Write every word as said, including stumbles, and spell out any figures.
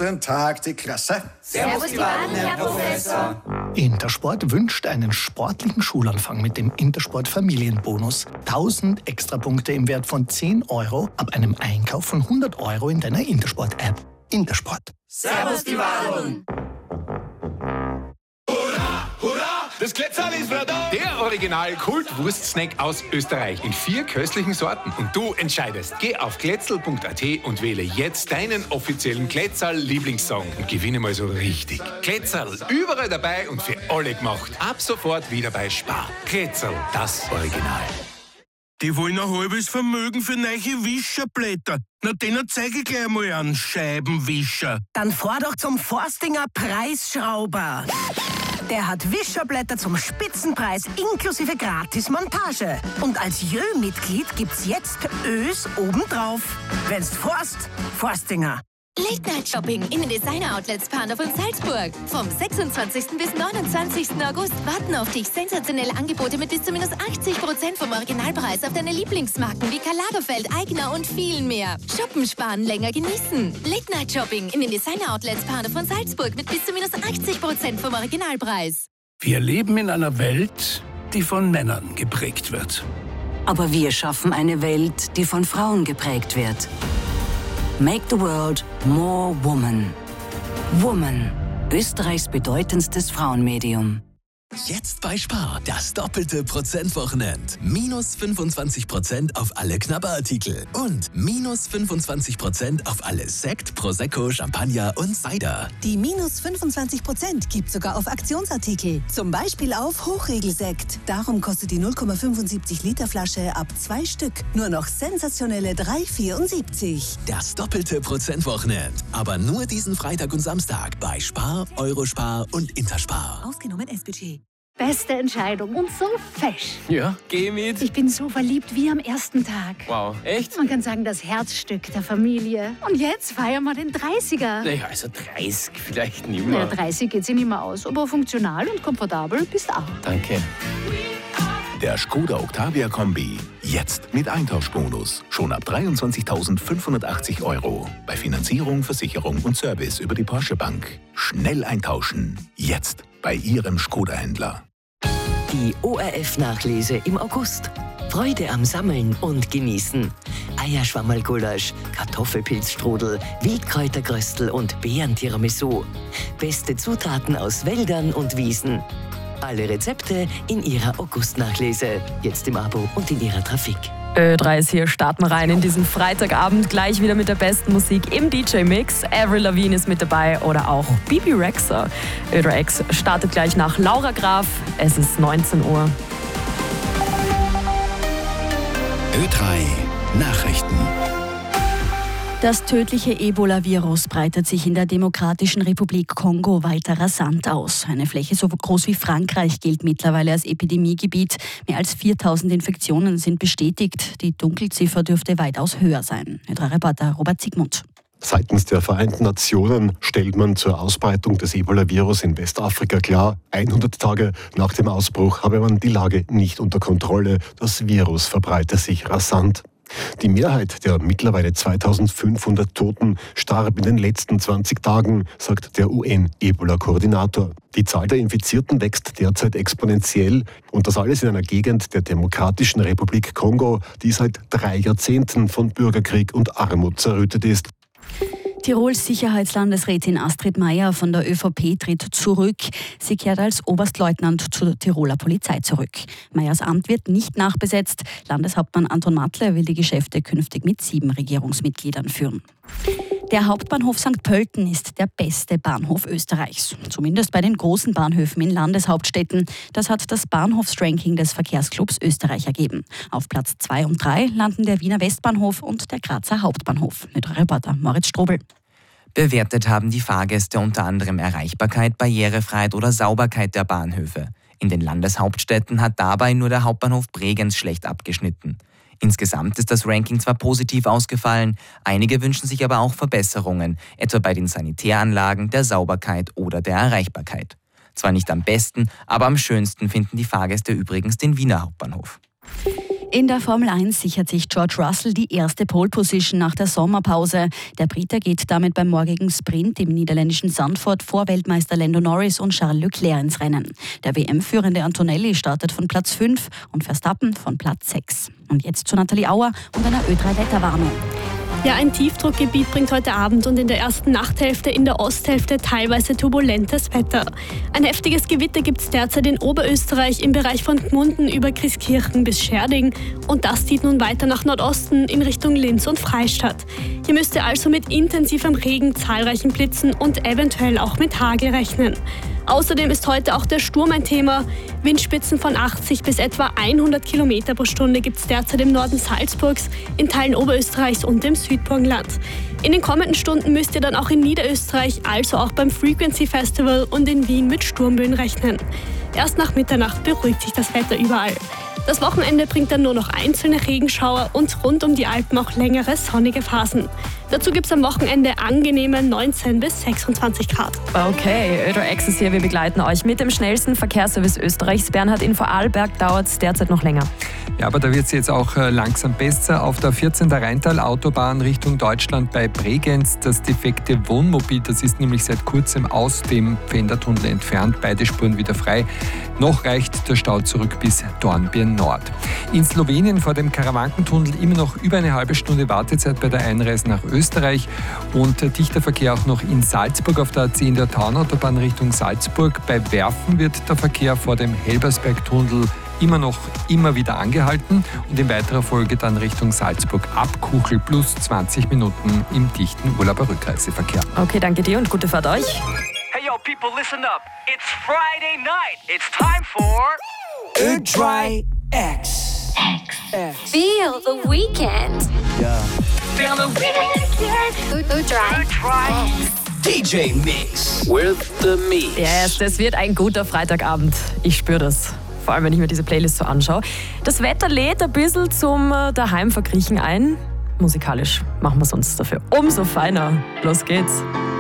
Guten Tag, die Klasse. Servus, die Waden, Herr Professor. Intersport wünscht einen sportlichen Schulanfang mit dem Intersport Familienbonus. tausend Extrapunkte im Wert von zehn Euro ab einem Einkauf von hundert Euro in deiner Intersport-App. Intersport. Servus, die Waden. Das Kletterl ist wieder da! Der Original-Kult-Wurst-Snack aus Österreich in vier köstlichen Sorten. Und du entscheidest. Geh auf kletzel punkt a t und wähle jetzt deinen offiziellen Kletterl-Lieblingssong und gewinne mal so richtig. Kletterl, überall dabei und für alle gemacht. Ab sofort wieder bei Spar. Kletterl, das Original. Die wollen ein halbes Vermögen für neue Wischerblätter. Na, denen zeige ich gleich mal einen Scheibenwischer. Dann fahr doch zum Forstinger Preisschrauber. Der hat Wischerblätter zum Spitzenpreis inklusive Gratis-Montage. Und als Jö-Mitglied gibt's jetzt Ös obendrauf. Wenn's forst, Forstinger. Late-Night-Shopping in den Designer-Outlets Panov und Salzburg. Vom sechsundzwanzigsten bis neunundzwanzigsten August warten auf dich sensationelle Angebote mit bis zu minus achtzig Prozent vom Originalpreis auf deine Lieblingsmarken wie Karl Lagerfeld, Aigner und viel mehr. Shoppen, sparen, länger genießen. Late-Night-Shopping in den Designer-Outlets Panov und Salzburg mit bis zu minus achtzig Prozent vom Originalpreis. Wir leben in einer Welt, die von Männern geprägt wird. Aber wir schaffen eine Welt, die von Frauen geprägt wird. Make the world more woman. Woman, Österreichs bedeutendstes Frauenmedium. Jetzt bei Spar, das doppelte Prozentwochenend. Minus fünfundzwanzig Prozent auf alle Knabberartikel und minus fünfundzwanzig Prozent auf alle Sekt, Prosecco, Champagner und Cider. Die minus fünfundzwanzig Prozent gibt sogar auf Aktionsartikel. Zum Beispiel auf Hochregelsekt. Darum kostet die null Komma fünfundsiebzig Liter Flasche ab zwei Stück nur noch sensationelle drei Komma vierundsiebzig. Das doppelte Prozentwochenend. Aber nur diesen Freitag und Samstag bei Spar, Eurospar und Interspar. Ausgenommen S-Budget. Beste Entscheidung und so fesch. Ja, geh mit. Ich bin so verliebt wie am ersten Tag. Wow, echt? Man kann sagen, das Herzstück der Familie. Und jetzt feiern wir den dreißiger. Naja, also dreißig vielleicht nicht mehr. Naja, dreißig geht sich nicht mehr aus, aber funktional und komfortabel bist auch. Danke. Der Skoda Octavia Kombi. Jetzt mit Eintauschbonus. Schon ab dreiundzwanzigtausendfünfhundertachtzig Euro. Bei Finanzierung, Versicherung und Service über die Porsche Bank. Schnell eintauschen. Jetzt bei Ihrem Skoda-Händler. Die O R F-Nachlese im August. Freude am Sammeln und Genießen. Eierschwammerlgulasch, Kartoffelpilzstrudel, Wildkräutergröstel und Beeren-Tiramisu. Beste Zutaten aus Wäldern und Wiesen. Alle Rezepte in Ihrer August-Nachlese. Jetzt im Abo und in Ihrer Trafik. Ö drei ist hier, starten wir rein in diesen Freitagabend. Gleich wieder mit der besten Musik im D J-Mix. Avril Lavigne ist mit dabei oder auch Bibi Rexha. Ö drei X startet gleich nach Laura Graf. Es ist neunzehn Uhr. Ö drei Nachrichten. Das tödliche Ebola-Virus breitet sich in der Demokratischen Republik Kongo weiter rasant aus. Eine Fläche so groß wie Frankreich gilt mittlerweile als Epidemiegebiet. Mehr als viertausend Infektionen sind bestätigt. Die Dunkelziffer dürfte weitaus höher sein. Ö drei Reporter Robert Zygmunt. Seitens der Vereinten Nationen stellt man zur Ausbreitung des Ebola-Virus in Westafrika klar, hundert Tage nach dem Ausbruch habe man die Lage nicht unter Kontrolle. Das Virus verbreite sich rasant. Die Mehrheit der mittlerweile zweitausendfünfhundert Toten starb in den letzten zwanzig Tagen, sagt der U N-Ebola-Koordinator. Die Zahl der Infizierten wächst derzeit exponentiell und das alles in einer Gegend der Demokratischen Republik Kongo, die seit drei Jahrzehnten von Bürgerkrieg und Armut zerrüttet ist. Tirols Sicherheitslandesrätin Astrid Maier von der ÖVP tritt zurück. Sie kehrt als Oberstleutnant zur Tiroler Polizei zurück. Maiers Amt wird nicht nachbesetzt. Landeshauptmann Anton Mattler will die Geschäfte künftig mit sieben Regierungsmitgliedern führen. Der Hauptbahnhof Sankt Pölten ist der beste Bahnhof Österreichs. Zumindest bei den großen Bahnhöfen in Landeshauptstädten. Das hat das Bahnhofsranking des Verkehrsclubs Österreich ergeben. Auf Platz zwei und drei landen der Wiener Westbahnhof und der Grazer Hauptbahnhof. Mit Reporter Moritz Strobel. Bewertet haben die Fahrgäste unter anderem Erreichbarkeit, Barrierefreiheit oder Sauberkeit der Bahnhöfe. In den Landeshauptstädten hat dabei nur der Hauptbahnhof Bregenz schlecht abgeschnitten. Insgesamt ist das Ranking zwar positiv ausgefallen, einige wünschen sich aber auch Verbesserungen, etwa bei den Sanitäranlagen, der Sauberkeit oder der Erreichbarkeit. Zwar nicht am besten, aber am schönsten finden die Fahrgäste übrigens den Wiener Hauptbahnhof. In der Formel eins sichert sich George Russell die erste Pole-Position nach der Sommerpause. Der Brite geht damit beim morgigen Sprint im niederländischen Zandvoort vor Weltmeister Lando Norris und Charles Leclerc ins Rennen. Der W M-führende Antonelli startet von Platz fünf und Verstappen von Platz sechs. Und jetzt zu Nathalie Auer und einer Ö drei Wetterwarnung. Ja, ein Tiefdruckgebiet bringt heute Abend und in der ersten Nachthälfte in der Osthälfte teilweise turbulentes Wetter. Ein heftiges Gewitter gibt es derzeit in Oberösterreich im Bereich von Gmunden über Christkirchen bis Scherding und das zieht nun weiter nach Nordosten in Richtung Linz und Freistadt. Hier müsst ihr also mit intensivem Regen, zahlreichen Blitzen und eventuell auch mit Hagel rechnen. Außerdem ist heute auch der Sturm ein Thema. Windspitzen von achtzig bis etwa hundert Kilometer pro Stunde gibt es derzeit im Norden Salzburgs, in Teilen Oberösterreichs und im Südburgenland. In den kommenden Stunden müsst ihr dann auch in Niederösterreich, also auch beim Frequency Festival und in Wien mit Sturmböen rechnen. Erst nach Mitternacht beruhigt sich das Wetter überall. Das Wochenende bringt dann nur noch einzelne Regenschauer und rund um die Alpen auch längere sonnige Phasen. Dazu gibt es am Wochenende angenehme neunzehn bis sechsundzwanzig Grad. Okay, Ö drei X ist hier. Wir begleiten euch mit dem schnellsten Verkehrsservice Österreichs. Bernhard, in Vorarlberg dauert es derzeit noch länger. Ja, aber da wird es jetzt auch langsam besser. Auf der vierzehn Rheintal-Autobahn Richtung Deutschland bei Bregenz das defekte Wohnmobil, das ist nämlich seit kurzem aus dem Pfändertunnel entfernt. Beide Spuren wieder frei. Noch reicht der Stau zurück bis Dornbirn Nord. In Slowenien vor dem Karawankentunnel immer noch über eine halbe Stunde Wartezeit bei der Einreise nach Österreich und dichter Verkehr auch noch in Salzburg auf der A zehn der Taunautobahn Richtung Salzburg. Bei Werfen wird der Verkehr vor dem Helbersbergtunnel immer noch immer wieder angehalten und in weiterer Folge dann Richtung Salzburg ab Kuchel plus zwanzig Minuten im dichten Urlauber-Rückreiseverkehr. Okay, danke dir und gute Fahrt euch. Hey yo people, listen up. It's Friday night. It's time for Ö drei X. Feel the weekend. Yeah. Feel the weekend. Ö drei D J Mix with the Mix. Yes, das wird ein guter Freitagabend. Ich spüre das. Vor allem, wenn ich mir diese Playlist so anschaue. Das Wetter lädt ein bisschen zum Daheimverkriechen ein. Musikalisch machen wir es uns dafür umso feiner. Los geht's.